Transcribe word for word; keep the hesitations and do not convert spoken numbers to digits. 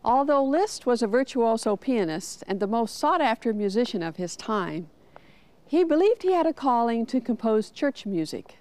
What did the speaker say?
Although Liszt was a virtuoso pianist and the most sought-after musician of his time, he believed he had a calling to compose church music.